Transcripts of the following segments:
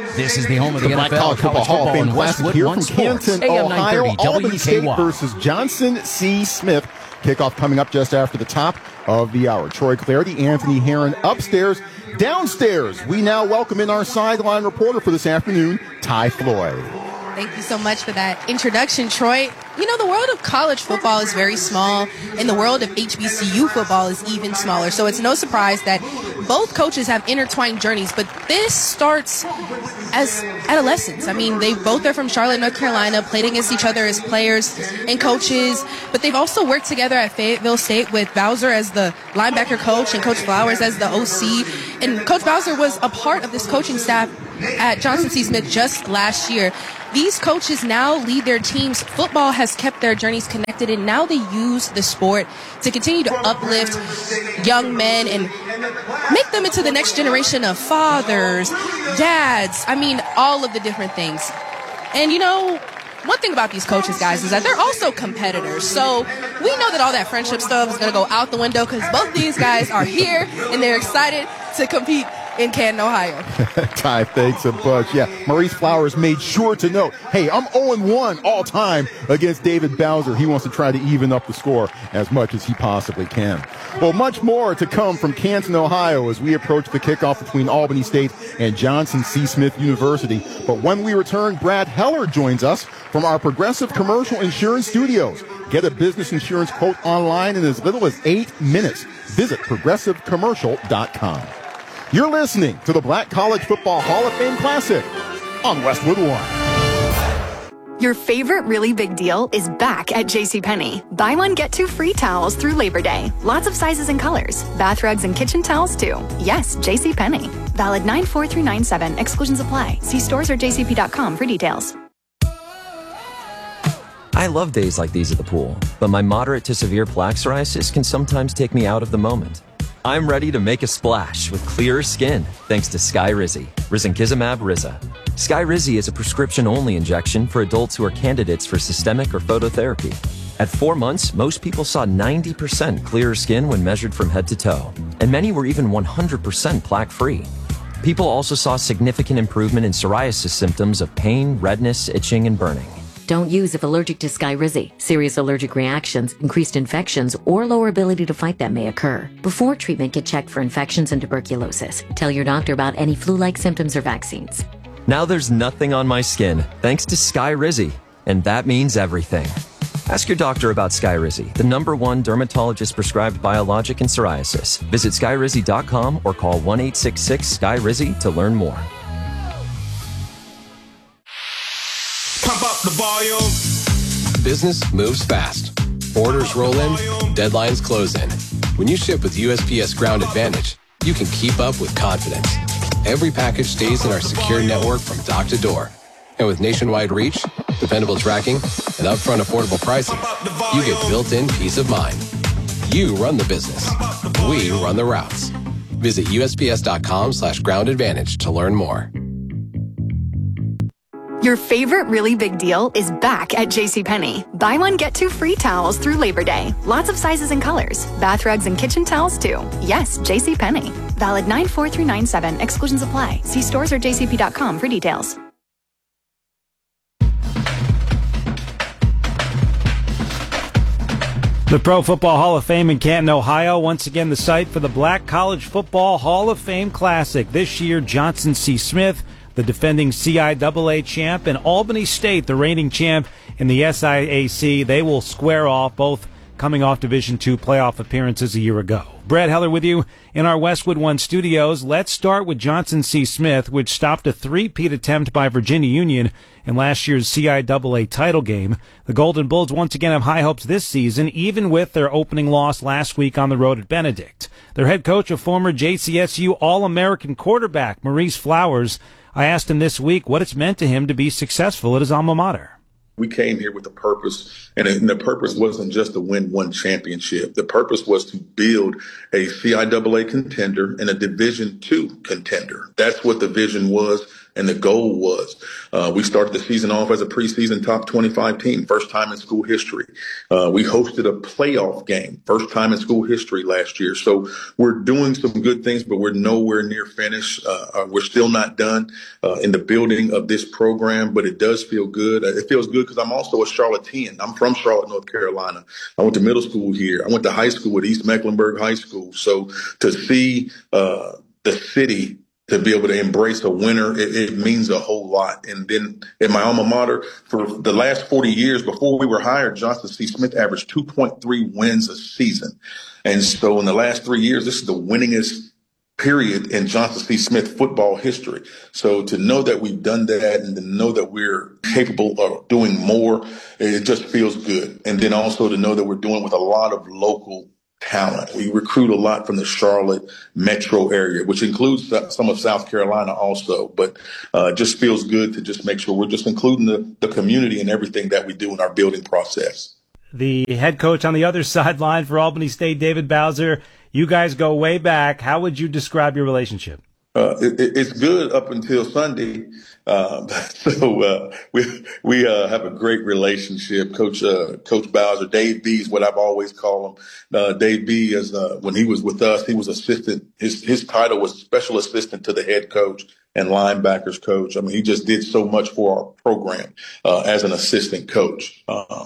This is the home of the Black NFL College Football Hall of Fame and Classic Westwood here One from Sports. Canton, AM Ohio. 930 Albany State WKY. versus Johnson C. Smith. Kickoff coming up just after the top of the hour. Troy Clarity, Anthony Herron upstairs. Downstairs, we now welcome in our sideline reporter for this afternoon, Ty Floyd. Thank you so much for that introduction, Troy. You know, the world of college football is very small, and the world of HBCU football is even smaller. So it's no surprise that both coaches have intertwined journeys, but this starts as adolescents. I mean, they both are from Charlotte, North Carolina, played against each other as players and coaches, but they've also worked together at Fayetteville State with Bowser as the linebacker coach and Coach Flowers as the OC. And Coach Bowser was a part of this coaching staff at Johnson C. Smith just last year. These coaches now lead their teams. Football has kept their journeys connected, and now they use the sport to continue to uplift young men and make them into the next generation of fathers, dads, I mean, all of the different things. And, you know, one thing about these coaches, guys, is that they're also competitors. So we know that all that friendship stuff is going to go out the window because both these guys are here, and they're excited to compete in Canton, Ohio. Ty, thanks a bunch. Yeah, Maurice Flowers made sure to note, hey, I'm 0-1 all time against David Bowser. He wants to try to even up the score as much as he possibly can. Well, much more to come from Canton, Ohio as we approach the kickoff between Albany State and Johnson C. Smith University. But when we return, Brad Heller joins us from our Progressive Commercial Insurance Studios. Get a business insurance quote online in as little as 8 minutes. Visit progressivecommercial.com. You're listening to the Black College Football Hall of Fame Classic on Westwood One. Your favorite really big deal is back at JCPenney. Buy one, get two free towels through Labor Day. Lots of sizes and colors. Bath rugs and kitchen towels too. Yes, JCPenney. Valid 9/4/97. Exclusions apply. See stores or jcp.com for details. I love days like these at the pool, but my moderate to severe plaque psoriasis can sometimes take me out of the moment. I'm ready to make a splash with clearer skin thanks to Skyrizi, risankizumab Riza. Skyrizi is a prescription-only injection for adults who are candidates for systemic or phototherapy. At 4 months, most people saw 90% clearer skin when measured from head to toe, and many were even 100% plaque-free. People also saw significant improvement in psoriasis symptoms of pain, redness, itching, and burning. Don't use if allergic to Skyrizi. Serious allergic reactions, increased infections, or lower ability to fight them may occur. Before treatment, get checked for infections and tuberculosis. Tell your doctor about any flu-like symptoms or vaccines. Now there's nothing on my skin thanks to Skyrizi, and that means everything. Ask your doctor about Skyrizi, the #1 dermatologist-prescribed biologic in psoriasis. Visit skyrizi.com or call 1-866-SKY-RIZI to learn more. Pump up the volume. Business moves fast. Orders roll in, deadlines close in. When you ship with USPS Ground Advantage, you can keep up with confidence. Every package stays in our secure network from dock to door. And with nationwide reach, dependable tracking, and upfront affordable pricing, you get built-in peace of mind. You run the business. We run the routes. Visit USPS.com/Ground Advantage to learn more. Your favorite really big deal is back at JCPenney. Buy one, get two free towels through Labor Day. Lots of sizes and colors. Bath rugs and kitchen towels too. Yes, JCPenney. Valid 9/4/97. Exclusions apply. See stores or jcp.com for details. The Pro Football Hall of Fame in Canton, Ohio. Once again, the site for the Black College Football Hall of Fame Classic. This year, Johnson C. Smith, the defending CIAA champ, and Albany State, the reigning champ in the SIAC. They will square off, both coming off Division II playoff appearances a year ago. Brad Heller with you in our Westwood One studios. Let's start with Johnson C. Smith, which stopped a three-peat attempt by Virginia Union in last year's CIAA title game. The Golden Bulls once again have high hopes this season, even with their opening loss last week on the road at Benedict. Their head coach, a former JCSU All-American quarterback, Maurice Flowers. I asked him this week what it's meant to him to be successful at his alma mater. We came here with a purpose, and the purpose wasn't just to win one championship. The purpose was to build a CIAA contender and a Division II contender. That's what the vision was, And the goal was, we started the season off as a preseason top 25 team, first time in school history. We hosted a playoff game, first time in school history last year. So we're doing some good things, but we're nowhere near finished. We're still not done in the building of this program, but it does feel good. It feels good because I'm also a Charlottean. I'm from Charlotte, North Carolina. I went to middle school here. I went to high school at East Mecklenburg High School. So to see the city to be able to embrace a winner, it means a whole lot. And then in my alma mater, for the last 40 years before we were hired, Johnson C. Smith averaged 2.3 wins a season. And so in the last 3 years, this is the winningest period in Johnson C. Smith football history. So to know that we've done that and to know that we're capable of doing more, it just feels good. And then also to know that we're doing with a lot of local talent. We recruit a lot from the Charlotte metro area, which includes some of South Carolina also, but just feels good to just make sure we're just including the community in everything that we do in our building process. The head coach on the other sideline for Albany State, David Bowser, you guys go way back. How would you describe your relationship? It's good up until Sunday. So we have a great relationship. Coach Bowser, Dave B is what I've always called him. Dave B is, when he was with us, he was assistant. His title was special assistant to the head coach and linebackers coach. I mean, he just did so much for our program, as an assistant coach.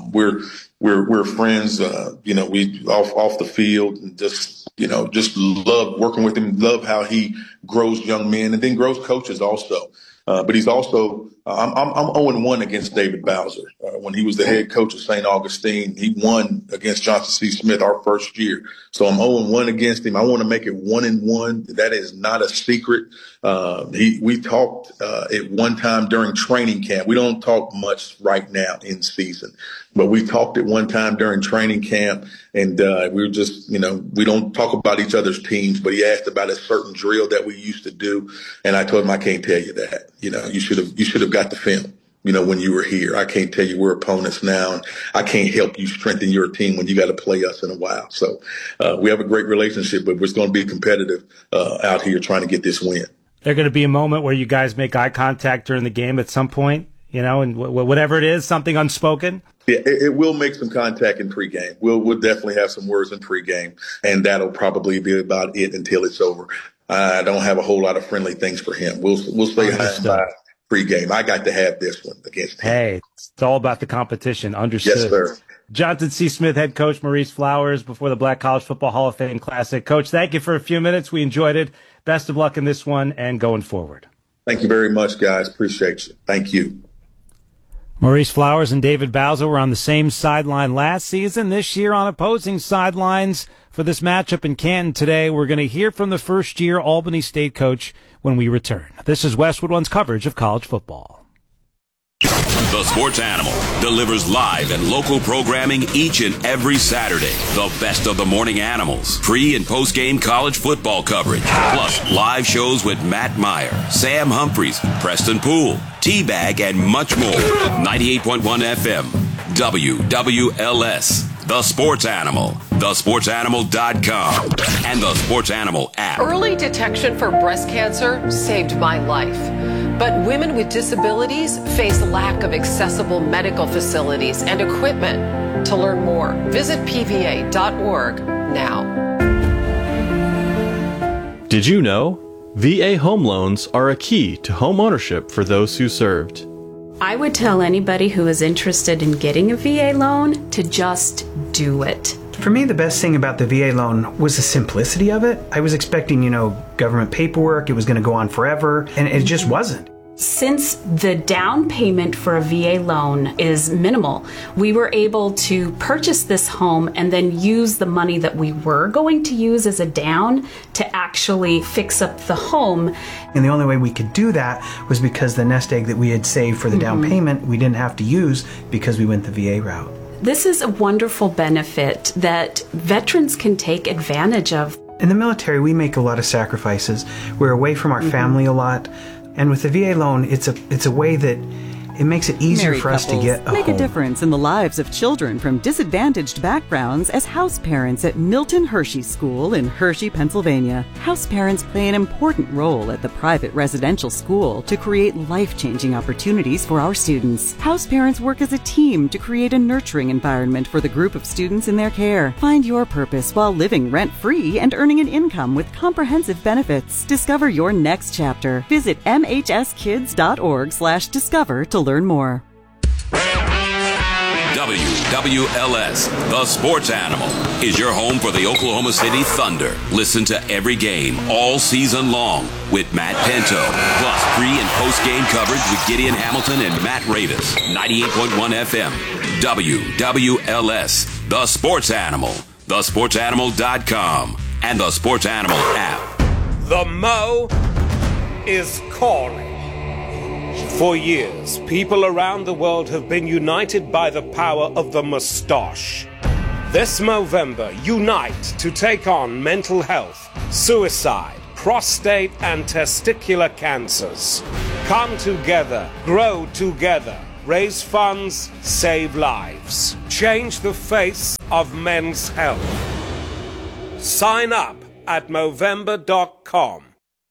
We're friends, we off the field and just love working with him, love how he grows young men and then grows coaches also. But he's also, I'm 0-1 against David Bowser. When he was the head coach of St. Augustine, he won against Johnson C. Smith our first year. So I'm 0-1 against him. I want to make it 1-1. That is not a secret. We talked at one time during training camp. We don't talk much right now in season, but we talked at one time during training camp, and we were just, we don't talk about each other's teams, but he asked about a certain drill that we used to do, and I told him I can't tell you that. You should have got the film. When you were here, I can't tell you we're opponents now, and I can't help you strengthen your team when you got to play us in a while. So we have a great relationship, but we're going to be competitive out here trying to get this win. There's going to be a moment where you guys make eye contact during the game at some point, and whatever it is, something unspoken. Yeah, it will make some contact in pregame. We'll definitely have some words in pregame, and that'll probably be about it until it's over. I don't have a whole lot of friendly things for him. We'll say hi and bye pregame. I got to have this one against him. Hey, it's all about the competition. Understood. Yes, sir. Johnson C. Smith head coach Maurice Flowers before the Black College Football Hall of Fame Classic. Coach, thank you for a few minutes. We enjoyed it. Best of luck in this one and going forward. Thank you very much, guys. Appreciate you. Thank you. Maurice Flowers and David Bowser were on the same sideline last season. This year on opposing sidelines for this matchup in Canton today. We're going to hear from the first-year Albany State coach when we return. This is Westwood One's coverage of college football. The Sports Animal delivers live and local programming each and every Saturday. The best of the morning animals, pre- and post-game college football coverage, plus live shows with Matt Meyer, Sam Humphreys, Preston Poole, T-Bag, and much more. 98.1 FM, WWLS. The Sports Animal, thesportsanimal.com, and the Sports Animal app. Early detection for breast cancer saved my life. But women with disabilities face lack of accessible medical facilities and equipment. To learn more, visit pva.org now. Did you know? VA home loans are a key to home ownership for those who served. I would tell anybody who is interested in getting a VA loan to just do it. For me, the best thing about the VA loan was the simplicity of it. I was expecting, government paperwork, it was going to go on forever, and it just wasn't. Since the down payment for a VA loan is minimal, we were able to purchase this home and then use the money that we were going to use as a down to actually fix up the home. And the only way we could do that was because the nest egg that we had saved for the down payment, we didn't have to use because we went the VA route. This is a wonderful benefit that veterans can take advantage of. In the military, we make a lot of sacrifices. We're away from our family a lot. And with the VA loan, it's a way that it makes it easier for us to get a make home. a difference in the lives of children from disadvantaged backgrounds as house parents at Milton Hershey School in Hershey, Pennsylvania. House parents play an important role at the private residential school to create life-changing opportunities for our students. House parents work as a team to create a nurturing environment for the group of students in their care. Find your purpose while living rent-free and earning an income with comprehensive benefits. Discover your next chapter. Visit mhskids.org/discover to learn more. WWLS, the sports animal, is your home for the Oklahoma City Thunder. Listen to every game all season long with Matt Pinto, plus pre- and post-game coverage with Gideon Hamilton and Matt Ravis. 98.1 FM, WWLS, the sports animal, thesportsanimal.com, and the Sports Animal app. The Mo is calling. For years, people around the world have been united by the power of the mustache. This Movember, unite to take on mental health, suicide, prostate and testicular cancers. Come together, grow together, raise funds, save lives. Change the face of men's health. Sign up at Movember.com.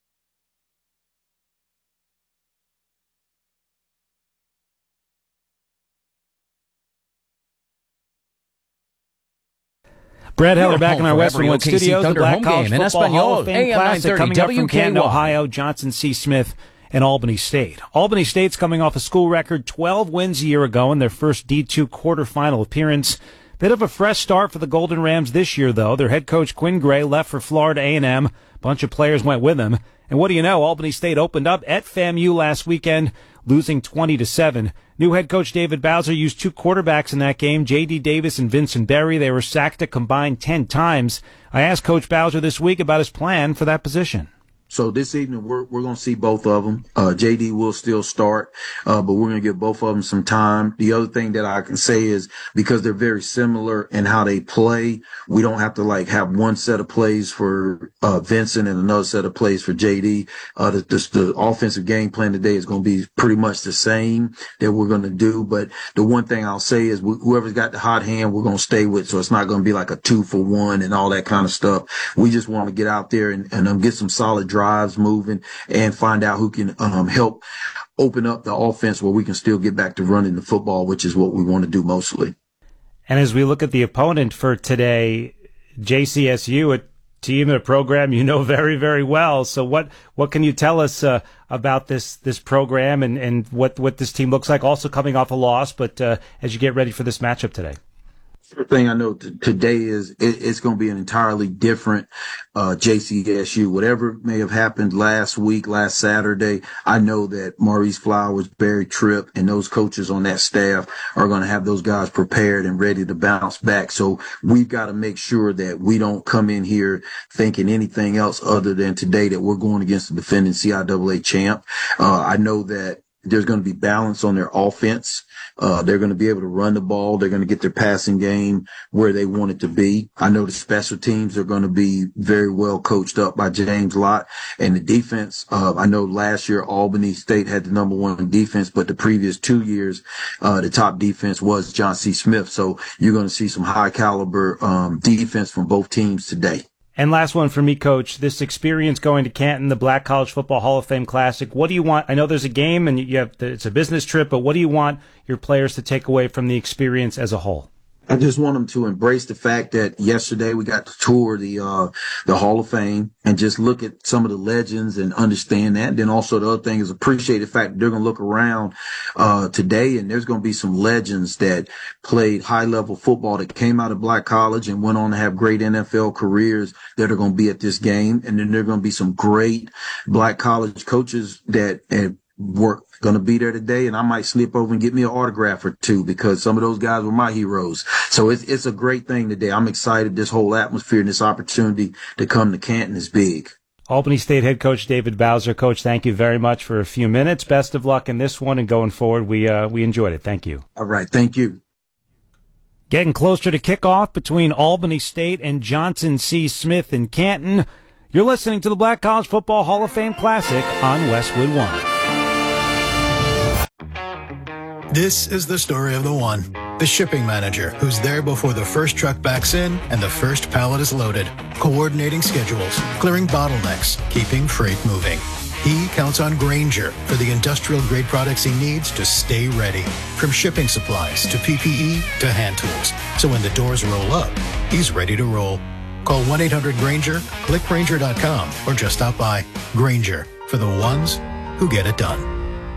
Brad Heller back in our Westernwood OKC Studios. Thunder The Black home College game in Football Hall of Fame AM Classic 930 coming up from Canton, WKY. Ohio. Johnson C. Smith and Albany State. Albany State's coming off a school record 12 wins a year ago in their first D2 quarterfinal appearance. Bit of a fresh start for the Golden Rams this year, though. Their head coach Quinn Gray left for Florida A&M. A bunch of players went with him. And what do you know? Albany State opened up at FAMU last weekend, losing 20-7. New head coach David Bowser used two quarterbacks in that game, J.D. Davis and Vincent Berry. They were sacked a combined 10 times. I asked Coach Bowser this week about his plan for that position. So this evening, we're going to see both of them. JD will still start, but we're going to give both of them some time. The other thing that I can say is because they're very similar in how they play, we don't have to have one set of plays for Vincent and another set of plays for JD. The offensive game plan today is going to be pretty much the same that we're going to do. But the one thing I'll say is whoever's got the hot hand, we're going to stay with. So it's not going to be like a 2-for-1 and all that kind of stuff. We just want to get out there and get some solid drives moving and find out who can help open up the offense where we can still get back to running the football, which is what we want to do mostly. And as we look at the opponent for today, JCSU, a team and a program you know very, very well. So what can you tell us about this program and what this team looks like? Also coming off a loss, but as you get ready for this matchup today. First thing I know today is it's going to be an entirely different JCSU. Whatever may have happened last Saturday, I know that Maurice Flowers, Barry Tripp, and those coaches on that staff are going to have those guys prepared and ready to bounce back. So we've got to make sure that we don't come in here thinking anything else other than today that we're going against the defending CIAA champ. I know that there's going to be balance on their offense. They're going to be able to run the ball. They're going to get their passing game where they want it to be. I know the special teams are going to be very well coached up by James Lott. And the defense, I know last year Albany State had the number one defense, but the previous 2 years, the top defense was John C. Smith. So you're going to see some high caliber defense from both teams today. And last one for me, Coach, this experience going to Canton, the Black College Football Hall of Fame Classic, what do you want? I know there's a game and it's a business trip, but what do you want your players to take away from the experience as a whole? I just want them to embrace the fact that yesterday we got to tour the Hall of Fame and just look at some of the legends and understand that. And then also the other thing is appreciate the fact that they're going to look around today and there's going to be some legends that played high level football that came out of Black College and went on to have great NFL careers that are going to be at this game. And then there are going to be some great Black College coaches that were going to be there today, and I might slip over and get me an autograph or two because some of those guys were my heroes. So it's a great thing today. I'm excited. This whole atmosphere and this opportunity to come to Canton is big. Albany State head coach David Bowser. Coach, thank you very much for a few minutes. Best of luck in this one and going forward. We enjoyed it. Thank you. All right. Thank you. Getting closer to kickoff between Albany State and Johnson C. Smith in Canton. You're listening to the Black College Football Hall of Fame Classic on Westwood One. This is the story of the one, the shipping manager, who's there before the first truck backs in and the first pallet is loaded, coordinating schedules, clearing bottlenecks, keeping freight moving. He counts on Grainger for the industrial-grade products he needs to stay ready, from shipping supplies to PPE to hand tools. So when the doors roll up, he's ready to roll. Call 1-800-GRAINGER, click Grainger.com, or just stop by. Grainger, for the ones who get it done.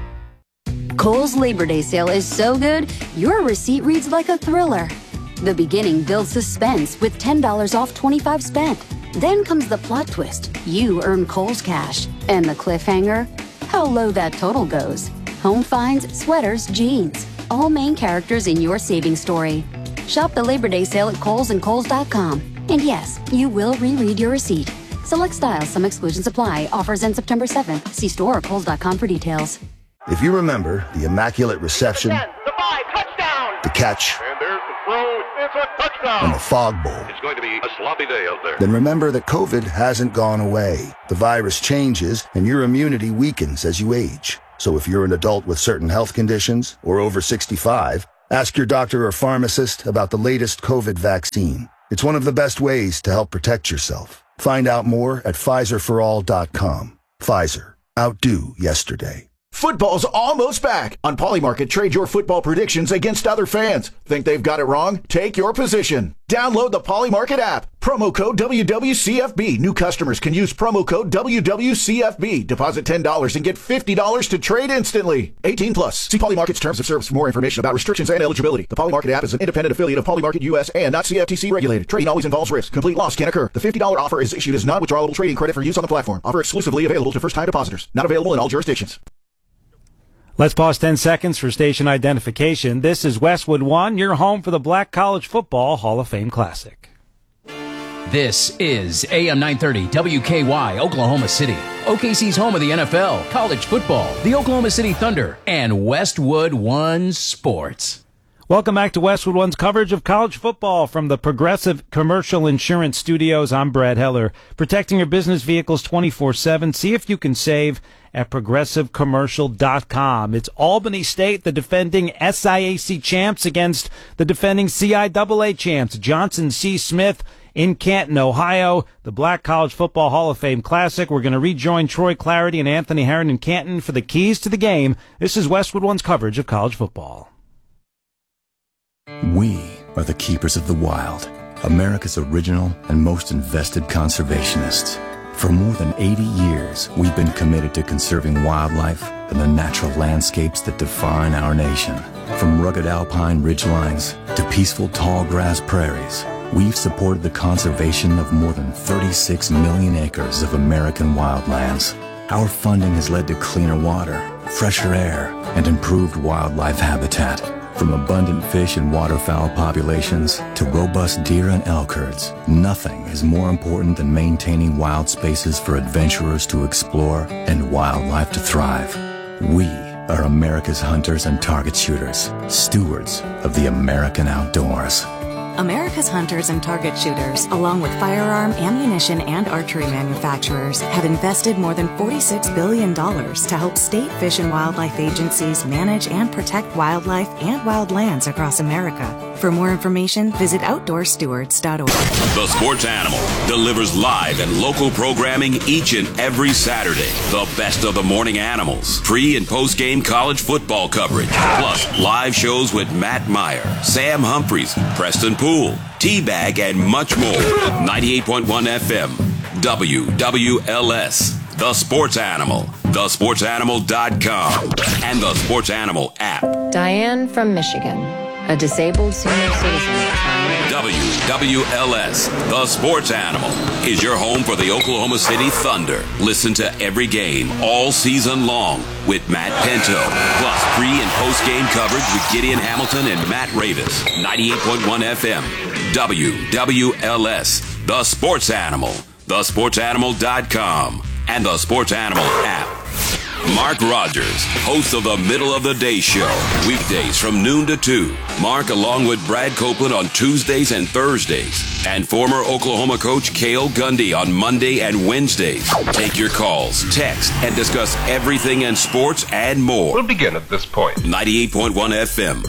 Kohl's Labor Day sale is so good, your receipt reads like a thriller. The beginning builds suspense with $10 off 25 spent. Then comes the plot twist. You earn Kohl's cash. And the cliffhanger? How low that total goes. Home finds, sweaters, jeans. All main characters in your savings story. Shop the Labor Day sale at Kohl's and Kohl's.com. And yes, you will reread your receipt. Select styles, some exclusions apply. Offers end September 7th. See store or Kohl's.com for details. If you remember the immaculate reception, the catch, and there's the throw, it's a touchdown, and the fog bowl, it's going to be a sloppy day out there. Then remember that COVID hasn't gone away. The virus changes, and your immunity weakens as you age. So if you're an adult with certain health conditions or over 65, ask your doctor or pharmacist about the latest COVID vaccine. It's one of the best ways to help protect yourself. Find out more at PfizerForAll.com. Pfizer. Outdo yesterday. Football's almost back. On Polymarket, trade your football predictions against other fans. Think they've got it wrong? Take your position. Download the Polymarket app. Promo code WWCFB. New customers can use promo code WWCFB. Deposit $10 and get $50 to trade instantly. 18 plus. See Polymarket's terms of service for more information about restrictions and eligibility. The Polymarket app is an independent affiliate of Polymarket US and not CFTC regulated. Trading always involves risk. Complete loss can occur. The $50 offer is issued as non-withdrawable trading credit for use on the platform. Offer exclusively available to first-time depositors. Not available in all jurisdictions. Let's pause 10 seconds for station identification. This is Westwood One, your home for the Black College Football Hall of Fame Classic. This is AM 930 WKY, Oklahoma City. OKC's home of the NFL, college football, the Oklahoma City Thunder, and Westwood One Sports. Welcome back to Westwood One's coverage of college football from the Progressive Commercial Insurance Studios. I'm Brad Heller, protecting your business vehicles 24/7. See if you can save at progressivecommercial.com. It's Albany State, the defending SIAC champs, against the defending CIAA champs, Johnson C. Smith in Canton, Ohio. The Black College Football Hall of Fame Classic. We're going to rejoin Troy Clarity and Anthony Herron in Canton for the keys to the game. This is Westwood One's coverage of college football. We are the keepers of the wild, America's original and most invested conservationists. For more than 80 years, we've been committed to conserving wildlife and the natural landscapes that define our nation. From rugged alpine ridgelines to peaceful tall grass prairies, we've supported the conservation of more than 36 million acres of American wildlands. Our funding has led to cleaner water, fresher air, and improved wildlife habitat. From abundant fish and waterfowl populations to robust deer and elk herds, nothing is more important than maintaining wild spaces for adventurers to explore and wildlife to thrive. We are America's hunters and target shooters, stewards of the American outdoors. America's hunters and target shooters, along with firearm, ammunition, and archery manufacturers, have invested more than $46 billion to help state fish and wildlife agencies manage and protect wildlife and wildlands across America. For more information, visit OutdoorStewards.org. The Sports Animal delivers live and local programming each and every Saturday. The best of the morning animals, pre- and post-game college football coverage, plus live shows with Matt Meyer, Sam Humphreys, Preston Poole, T-Bag, and much more. 98.1 FM, WWLS, The Sports Animal, thesportsanimal.com, and the Sports Animal app. Diane from Michigan, a disabled senior citizen. WWLS, The Sports Animal, is your home for the Oklahoma City Thunder. Listen to every game all season long with Matt Pinto, plus pre- and post-game coverage with Gideon Hamilton and Matt Ravis. 98.1 FM, WWLS, The Sports Animal, thesportsanimal.com, and the Sports Animal app. Mark Rogers, host of the Middle of the Day Show, weekdays from noon to 2. Mark, along with Brad Copeland on Tuesdays and Thursdays, and former Oklahoma coach Cale Gundy on Monday and Wednesdays. Take your calls, text, and discuss everything in sports and more. We'll begin at this point. 98.1 FM,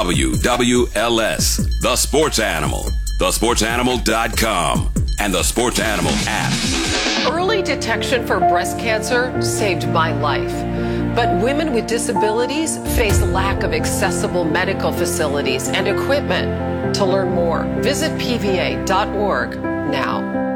WWLS, The Sports Animal, thesportsanimal.com, and the Sports Animal app. Early detection for breast cancer saved my life. But women with disabilities face lack of accessible medical facilities and equipment. To learn more, visit pva.org now.